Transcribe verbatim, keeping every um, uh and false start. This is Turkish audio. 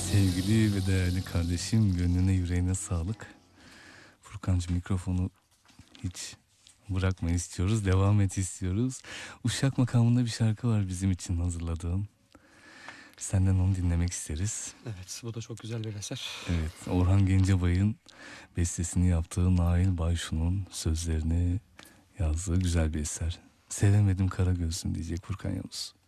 Sevgili ve değerli kardeşim, gönlüne yüreğine sağlık. Furkancığım, mikrofonu hiç bırakma istiyoruz, devam et istiyoruz. Uşak makamında bir şarkı var bizim için hazırladığım. Senden onu dinlemek isteriz. Evet, bu da çok güzel bir eser. Evet, Orhan Gencebay'ın bestesini yaptığı, Nail Bayşu'nun sözlerini yazdığı güzel bir eser. Sevemedim kara gözlüm diyecek Furkan Yavuz.